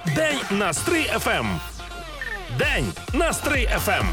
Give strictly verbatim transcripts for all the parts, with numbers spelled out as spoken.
День на Стрий еф ем. День на Стрий еф ем.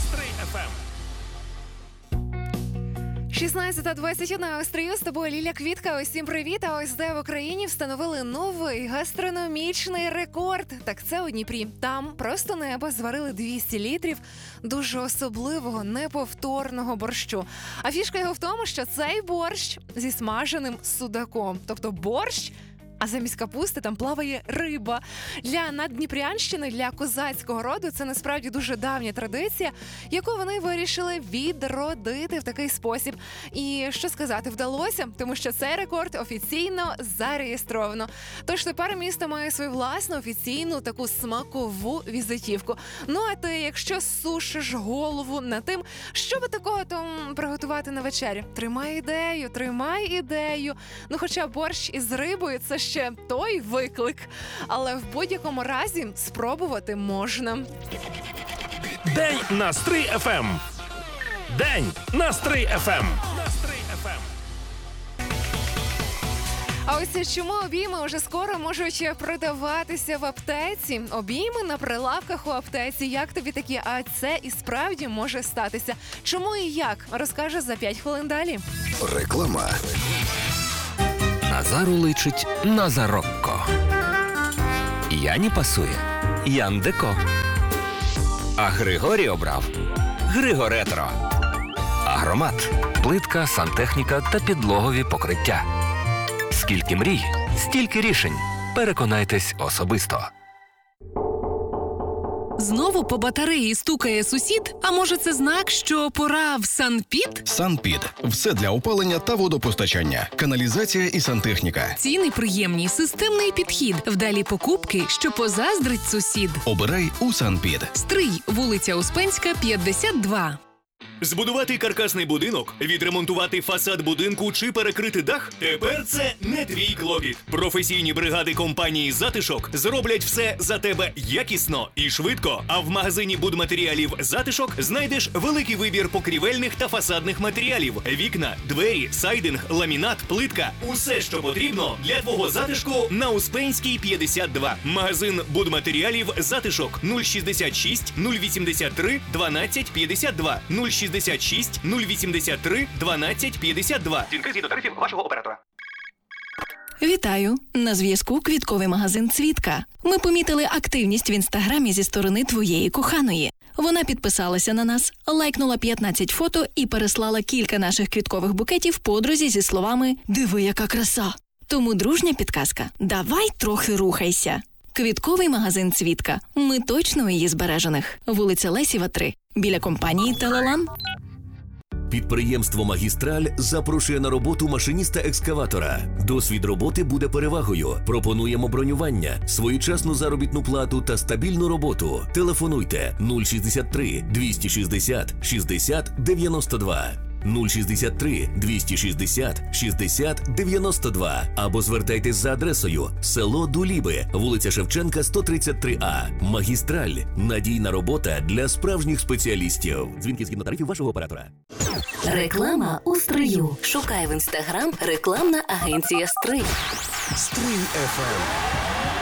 шістнадцята двадцять одна у Стрию, з тобою Ліля Квітка. Усім привіт. А ось де в Україні встановили новий гастрономічний рекорд. Так це у Дніпрі. Там просто небо зварили двісті літрів дуже особливого, неповторного борщу. А фішка його в тому, що цей борщ зі смаженим судаком. Тобто борщ, а замість капусти там плаває риба. Для наддніпрянщини, для козацького роду це насправді дуже давня традиція, яку вони вирішили відродити в такий спосіб. І що сказати, вдалося, тому що цей рекорд офіційно зареєстровано. Тож тепер місто має свою власну офіційну таку смакову візитівку. Ну а ти, якщо сушиш голову над тим, що би такого там приготувати на вечерю, тримай ідею, тримай ідею. Ну хоча борщ із рибою – це ще той виклик, але в будь-якому разі спробувати можна. День на Стрий еф ем. День на Стрий еф ем. А ось чому обійми вже скоро можуть продаватися в аптеці. Обійми на прилавках у аптеці. Як тобі такі? А це і справді може статися. Чому і як? Розкаже за п'ять хвилин далі. Реклама. Назару личить Назарокко. Яні пасує Яндеко. А Григорій обрав Григоретро. Агромат. Плитка, сантехніка та підлогові покриття. Скільки мрій, стільки рішень. Переконайтесь особисто. Знову по батареї стукає сусід? А може це знак, що пора в Санпід? Санпід. Все для опалення та водопостачання. Каналізація і сантехніка. Ціни приємні, системний підхід. Вдалі покупки, що позаздрить сусід. Обирай у Санпід. Стрий, вулиця Успенська, п'ятдесят два. Збудувати каркасний будинок, відремонтувати фасад будинку чи перекрити дах? Тепер це не твій клопіт. Професійні бригади компанії «Затишок» зроблять все за тебе якісно і швидко. А в магазині будматеріалів «Затишок» знайдеш великий вибір покрівельних та фасадних матеріалів. Вікна, двері, сайдинг, ламінат, плитка. Усе, що потрібно для твого затишку на Успенській, п'ятдесят два. Магазин будматеріалів «Затишок» нуль шістдесят шість нуль вісімдесят три дванадцять п'ятдесят два нуль шістдесят шість нуль вісімдесят три дванадцять п'ятдесят два. Цінки згідно тарифів вашого оператора. Вітаю! На зв'язку квітковий магазин «Цвітка». Ми помітили активність в інстаграмі зі сторони твоєї коханої. Вона підписалася на нас, лайкнула п'ятнадцять фото і переслала кілька наших квіткових букетів подрузі зі словами «Диви, яка краса!». Тому дружня підказка – давай трохи рухайся. Квітковий магазин «Цвітка». Ми точно у її збережених. Вулиця Лесєва, три. Біля компанії «Телелан». Підприємство «Магістраль» запрошує на роботу машиніста-екскаватора. Досвід роботи буде перевагою. Пропонуємо бронювання, своєчасну заробітну плату та стабільну роботу. Телефонуйте нуль шістдесят три двісті шістдесят шістдесят дев'яносто два. нуль шістдесят три двісті шістдесят шістдесят дев'яносто два або звертайтесь за адресою село Дуліби, вулиця Шевченка, сто тридцять три А. «Магістраль» – надійна робота для справжніх спеціалістів. Дзвінки згідно тарифів вашого оператора. Реклама у Стрию. Шукай в інстаграм рекламна агенція «Стрий». Стрий еф ем.